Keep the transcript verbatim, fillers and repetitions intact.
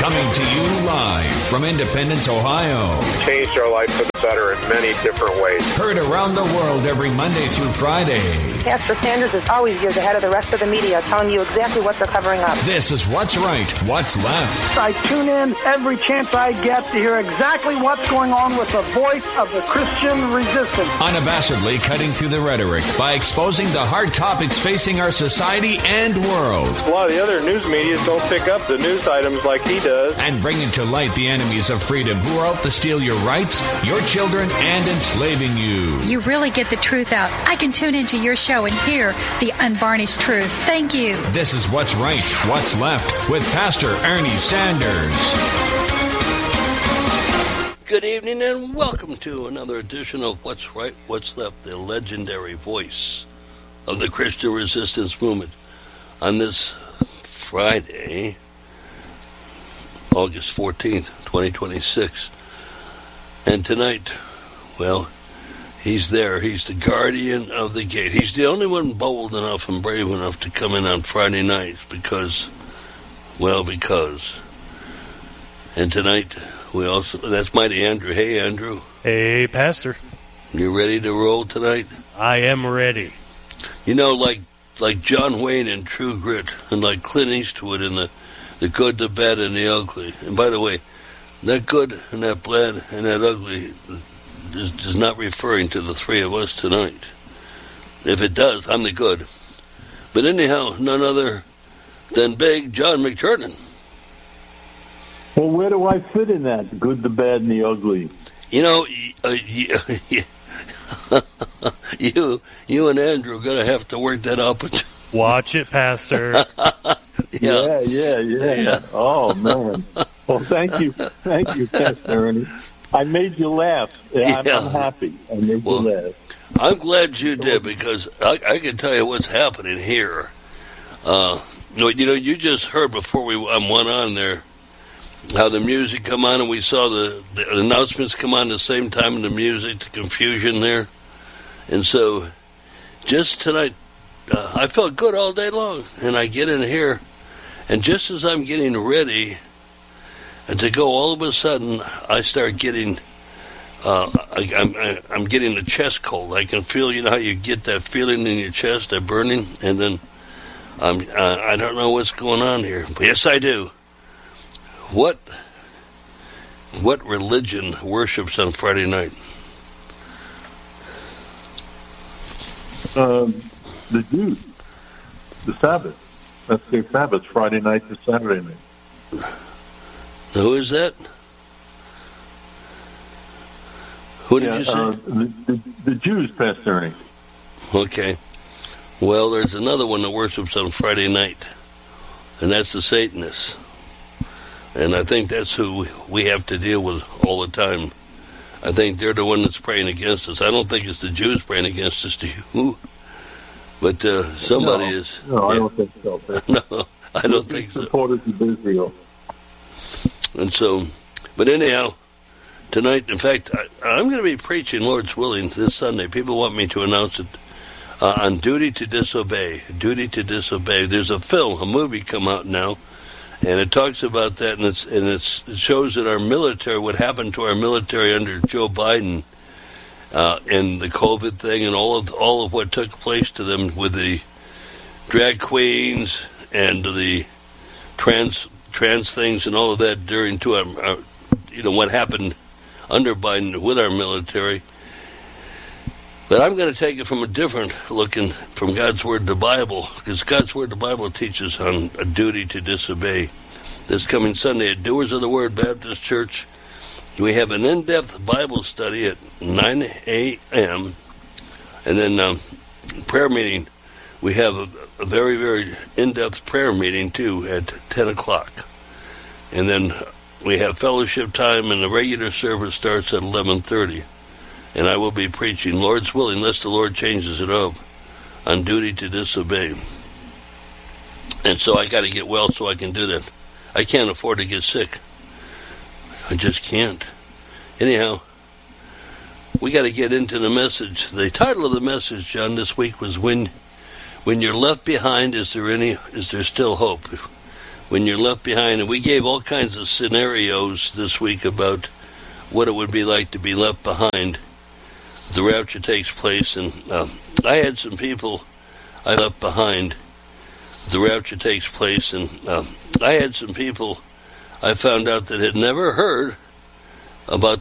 Coming to you live from Independence, Ohio. Changed our life for the better in many different ways. Heard around the world every Monday through Friday. Pastor Sanders is always years ahead of the rest of the media, telling you exactly what they're covering up. This is What's Right, What's Left. I tune in every chance I get to hear exactly what's going on with the voice of the Christian resistance. Unabashedly cutting through the rhetoric by exposing the hard topics facing our society and world. A lot of the other news media don't pick up the news items like he does. And bringing to light the enemies of freedom who are out to steal your rights, your children, and enslaving you. You really get the truth out. I can tune into your show and hear the unvarnished truth. Thank you. This is What's Right, What's Left with Pastor Ernie Sanders. Good evening and welcome to another edition of What's Right, What's Left, the legendary voice of the Christian resistance movement. On this Friday, August fourteenth, twenty twenty-six. And tonight, well, he's there. He's the guardian of the gate. He's the only one bold enough and brave enough to come in on Friday nights because, well, because. And tonight, we also, that's Mighty Andrew. Hey, Andrew. Hey, Pastor. You ready to roll tonight? I am ready. You know, like like John Wayne in True Grit, and like Clint Eastwood in the, the good, the bad, and the ugly. And by the way, that good and that bad and that ugly is, is not referring to the three of us tonight. If it does, I'm the good. But anyhow, none other than Big John McTurnan. Well, where do I fit in that? The good, the bad, and the ugly. You know, uh, you, you, you and Andrew are going to have to work that out. But watch it, Pastor. yeah. yeah, yeah, yeah, yeah. Oh, man. Well, thank you. Thank you, Pastor Ernie. I made you laugh. I'm, yeah. I'm happy. I made well, you laugh. I'm glad you did, because I, I can tell you what's happening here. Uh, you know, you just heard before we um, went on there how the music come on, and we saw the, the announcements come on at the same time, and the music, the confusion there. And so just tonight, uh, I felt good all day long, and I get in here, and just as I'm getting ready and to go, all of a sudden, I start getting, uh, I, I'm, I, I'm getting a chest cold. I can feel, you know how you get that feeling in your chest, that burning, and then I'm, uh, I don't know what's going on here. But yes, I do. What, what religion worships on Friday night? Um, the Jews, the Sabbath. That's their Sabbath, Friday night to Saturday night. Who is that? Who did yeah, you say? Uh, the, the, the Jews, Pastor Ernie. Okay. Well, there's another one that worships on Friday night, and that's the Satanists. And I think that's who we have to deal with all the time. I think they're the one that's praying against us. I don't think it's the Jews praying against us, do you? But uh, somebody no, is. No, yeah. I don't think so. no, I don't think so. Supporters of Israel. And so, but anyhow, tonight, in fact, I, I'm going to be preaching, Lord's willing, this Sunday. People want me to announce it uh, on Duty to Disobey. Duty to Disobey. There's a film, a movie come out now, and it talks about that, and, it's, and it's, it shows that our military, what happened to our military under Joe Biden, uh, and the COVID thing, and all of all of what took place to them with the drag queens and the trans trans things and all of that during to our, our you know what happened under Biden with our military. But I'm going to take it from a different looking, from God's Word, the Bible, because God's Word, the Bible teaches on a duty to disobey. This coming Sunday at Doers of the Word Baptist Church, we have an in-depth Bible study at nine a.m. And then um, prayer meeting, we have a, a very, very in-depth prayer meeting, too, at ten o'clock. And then we have fellowship time, and the regular service starts at eleven thirty. And I will be preaching, Lord's willing, unless the Lord changes it up, on duty to disobey. And so I got to get well so I can do that. I can't afford to get sick. I just can't. Anyhow, we got to get into the message. The title of the message, John, this week was when, when you're left behind, is there any? Is there still hope? when you're left behind. And we gave all kinds of scenarios this week about what it would be like to be left behind. The rapture takes place, and uh, I had some people I left behind. The rapture takes place, and uh, I had some people I found out that had never heard about